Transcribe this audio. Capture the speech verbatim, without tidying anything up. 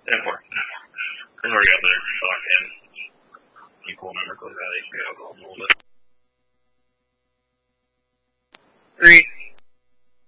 ten four. I'm already up there. Lock in. Equal number close out H P. I'll go a little bit. Three.